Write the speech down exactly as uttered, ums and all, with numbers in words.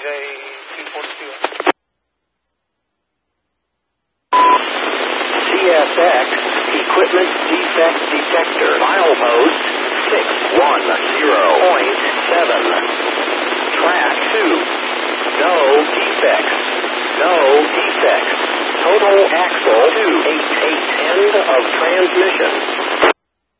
J two forty-two. C S X Equipment Defect Detector. Milepost six one zero point seven. Track two. No defects. No defects. Total axle two eight eight end of transmission.